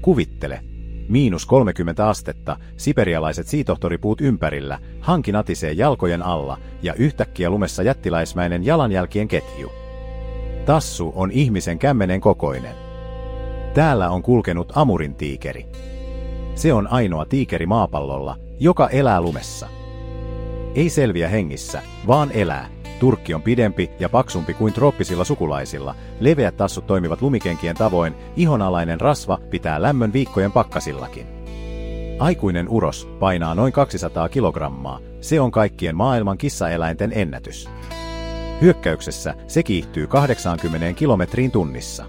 Kuvittele. -30 astetta, siperialaiset siitohtoripuut ympärillä, hanki natisee jalkojen alla ja yhtäkkiä lumessa jättiläismäinen jalanjälkien ketju. Tassu on ihmisen kämmenen kokoinen. Täällä on kulkenut Amurin tiikeri. Se on ainoa tiikeri maapallolla, joka elää lumessa. Ei selviä hengissä, vaan elää. Turkki on pidempi ja paksumpi kuin trooppisilla sukulaisilla. Leveät tassut toimivat lumikenkien tavoin, ihonalainen rasva pitää lämmön viikkojen pakkasillakin. Aikuinen uros painaa noin 200 kilogrammaa. Se on kaikkien maailman kissaeläinten ennätys. Hyökkäyksessä se kiihtyy 80 kilometriin tunnissa.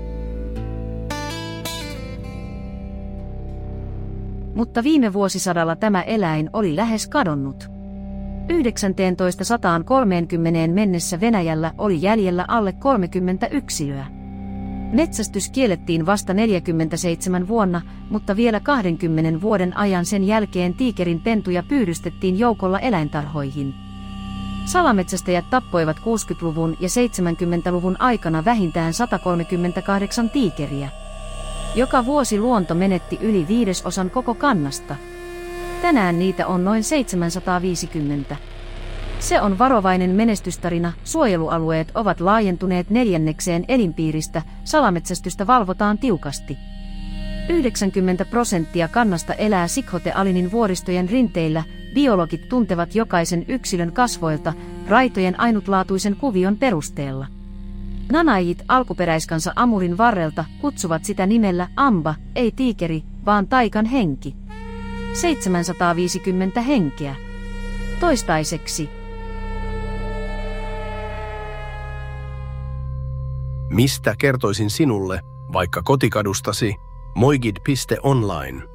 Mutta viime vuosisadalla tämä eläin oli lähes kadonnut. 1930 mennessä Venäjällä oli jäljellä alle 30 yksilöä. Metsästys kiellettiin vasta 47 vuonna, mutta vielä 20 vuoden ajan sen jälkeen tiikerin pentuja pyydystettiin joukolla eläintarhoihin. Salametsästäjät tappoivat 60-luvun ja 70-luvun aikana vähintään 138 tiikeriä. Joka vuosi luonto menetti yli 1/5 koko kannasta. Tänään niitä on noin 750. Se on varovainen menestystarina, suojelualueet ovat laajentuneet 4/4 elinpiiristä, salametsästystä valvotaan tiukasti. 90% kannasta elää Sikhote-Alinin vuoristojen rinteillä, biologit tuntevat jokaisen yksilön kasvoilta, raitojen ainutlaatuisen kuvion perusteella. Nanaijit alkuperäiskansa Amurin varrelta kutsuvat sitä nimellä amba, ei tiikeri, vaan taikan henki. 750 henkeä. Toistaiseksi. Mistä kertoisin sinulle, vaikka kotikadustasi, moigid.online.